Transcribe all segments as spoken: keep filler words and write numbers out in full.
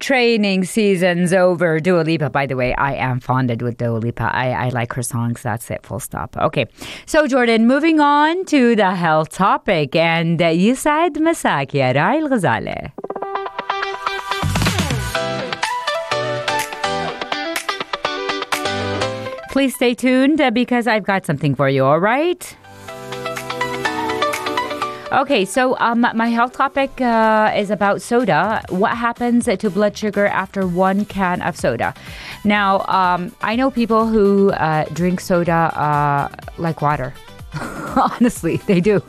training season's over. Dua Lipa, by the way, I am fonded with Dua Lipa. I, I like her songs. That's it, full stop. Okay. So, Jordan, moving on to the health topic. And uh, يسعد مساك يا راعي الغزالة. Please stay tuned uh, because I've got something for you, all right? Okay, so um, my health topic uh, is about soda. What happens to blood sugar after one can of soda? Now, um, I know people who uh, drink soda uh, like water. Honestly, they do.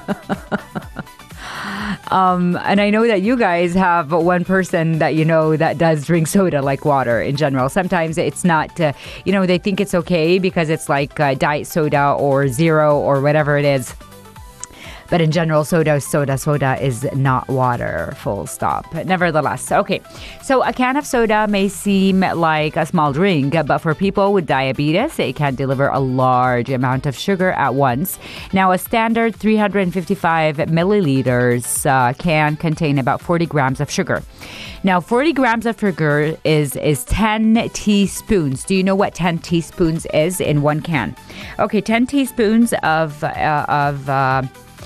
Um, and I know that you guys have one person that you know that does drink soda like water in general. Sometimes it's not, uh, you know, they think it's okay because it's like uh, diet soda or zero or whatever it is. But in general, soda, soda, soda is not water, full stop. Nevertheless, okay. So a can of soda may seem like a small drink, but for people with diabetes, it can deliver a large amount of sugar at once. Now, a standard three hundred fifty-five milliliters uh, can contain about forty grams of sugar. Now, forty grams of sugar is, is ten teaspoons. Do you know what ten teaspoons is in one can? Okay, ten teaspoons of... Uh, of uh,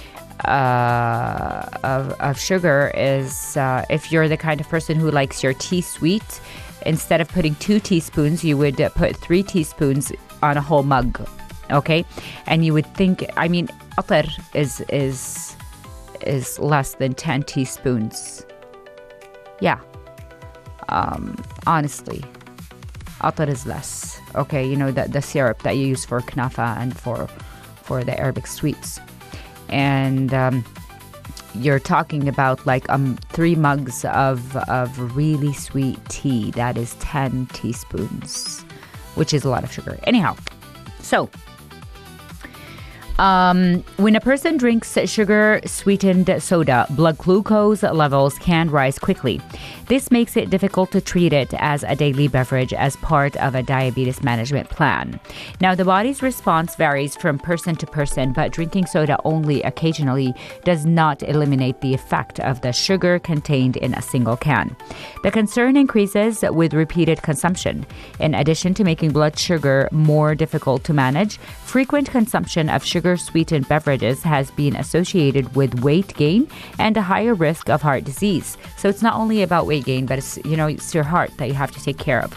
Uh, of, of sugar is uh, if you're the kind of person who likes your tea sweet, instead of putting two teaspoons, you would uh, put three teaspoons on a whole mug. Okay, and you would think, I mean, atar is is is less than ten teaspoons. Yeah, um, honestly, atar is less. Okay, you know the the syrup that you use for knafa and for for the Arabic sweets. And um, you're talking about like um three mugs of of really sweet tea. That is ten teaspoons, which is a lot of sugar. Anyhow, so um, when a person drinks sugar-sweetened soda, blood glucose levels can rise quickly. This makes it difficult to treat it as a daily beverage as part of a diabetes management plan. Now, the body's response varies from person to person, but drinking soda only occasionally does not eliminate the effect of the sugar contained in a single can. The concern increases with repeated consumption. In addition to making blood sugar more difficult to manage, frequent consumption of sugar-sweetened beverages has been associated with weight gain and a higher risk of heart disease. So it's not only about weight gain, but it's, you know, it's your heart that you have to take care of.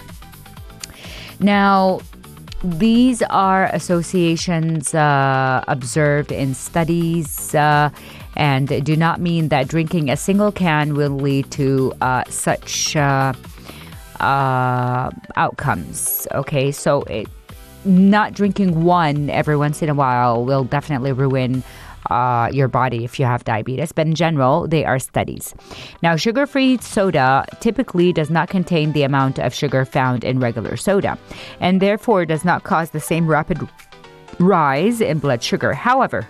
Now, these are associations uh, observed in studies uh, and do not mean that drinking a single can will lead to uh, such uh, uh, outcomes. Okay, so it, not drinking one every once in a while will definitely ruin Uh, your body if you have diabetes, but in general, they are studies. Now, sugar-free soda typically does not contain the amount of sugar found in regular soda, and therefore does not cause the same rapid rise in blood sugar. However,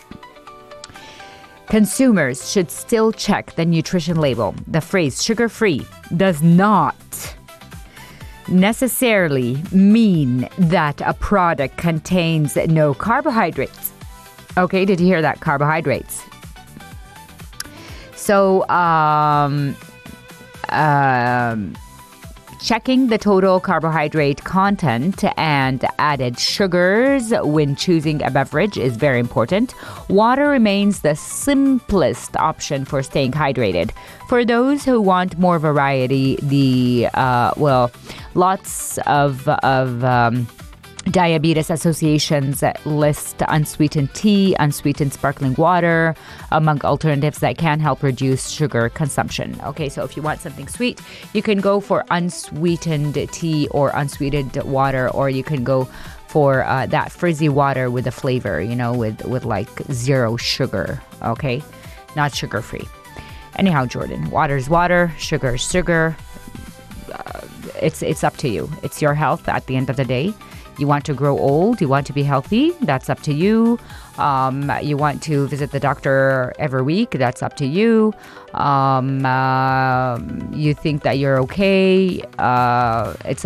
consumers should still check the nutrition label. The phrase sugar-free does not necessarily mean that a product contains no carbohydrates. Okay, did you hear that? Carbohydrates. So, um, um, checking the total carbohydrate content and added sugars when choosing a beverage is very important. Water remains the simplest option for staying hydrated. For those who want more variety, the, uh, well, lots of, of, um, diabetes associations list unsweetened tea, unsweetened sparkling water among alternatives that can help reduce sugar consumption. Okay, so if you want something sweet, you can go for unsweetened tea or unsweetened water, or you can go for uh, that frizzy water with a flavor, you know, with, with like zero sugar. Okay, not sugar free. Anyhow, Jordan, water's water, sugar's sugar. Uh, it's it's up to you. It's your health at the end of the day. You want to grow old, you want to be healthy, that's up to you. Um, you want to visit the doctor every week, that's up to you. Um, uh, you think that you're okay, uh, it's